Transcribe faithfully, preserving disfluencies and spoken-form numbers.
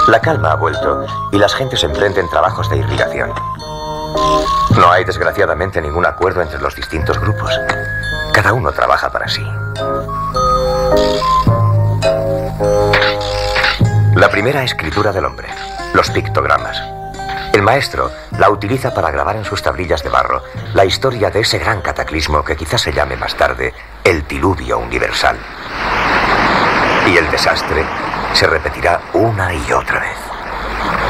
La calma ha vuelto y las gentes emprenden trabajos de irrigación. No hay, desgraciadamente, ningún acuerdo entre los distintos grupos. Cada uno trabaja para sí. La primera escritura del hombre, los pictogramas. El maestro la utiliza para grabar en sus tablillas de barro la historia de ese gran cataclismo que quizás se llame más tarde el diluvio universal. Y el desastre se repetirá una y otra vez.